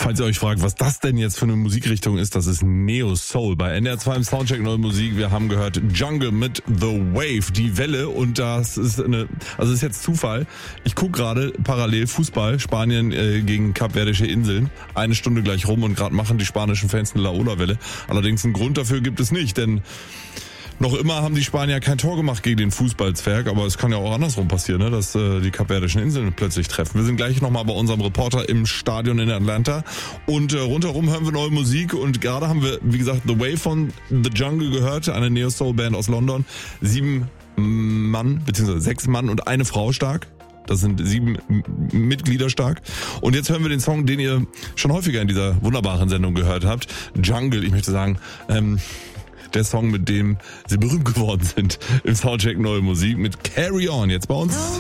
Falls ihr euch fragt, was das denn jetzt für eine Musikrichtung ist, das ist Neo Soul bei NDR 2 im Soundcheck Neue Musik. Wir haben gehört Jungle mit The Wave, die Welle, und das ist ist jetzt Zufall. Ich gucke gerade parallel Fußball, Spanien gegen Kapverdische Inseln. 1 Stunde gleich rum und gerade machen die spanischen Fans eine Laola-Welle. Allerdings einen Grund dafür gibt es nicht, denn noch immer haben die Spanier kein Tor gemacht gegen den Fußballzwerg, aber es kann ja auch andersrum passieren, ne, dass die Kapverdischen Inseln plötzlich treffen. Wir sind gleich nochmal bei unserem Reporter im Stadion in Atlanta und rundherum hören wir neue Musik und gerade haben wir, wie gesagt, The Wave von The Jungle gehört, eine Neo-Soul-Band aus London. 7 Mann, beziehungsweise 6 Mann und eine Frau stark. Das sind 7 Mitglieder stark. Und jetzt hören wir den Song, den ihr schon häufiger in dieser wunderbaren Sendung gehört habt. Jungle, ich möchte sagen, der Song, mit dem sie berühmt geworden sind im Soundcheck Neue Musik mit Carry On, jetzt bei uns.